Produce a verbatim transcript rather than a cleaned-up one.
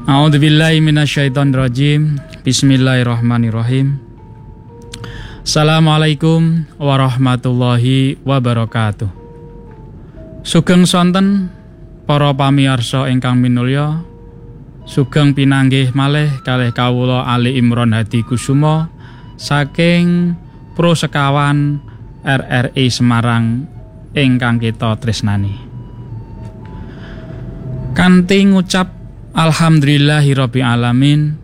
A'udzubillahi minasyaitonirrajim. Bismillahirrahmanirrahim. Assalamualaikum warahmatullahi wabarakatuh. Sugeng sonten para pamirsa ingkang minulya. Sugeng pinanggih malih kalih kawula Ali Imron Hadi Kusumo saking Pro Sekawan R R I Semarang ingkang kita tresnani. Kanthi ngucap alhamdulillahirabbil alamin,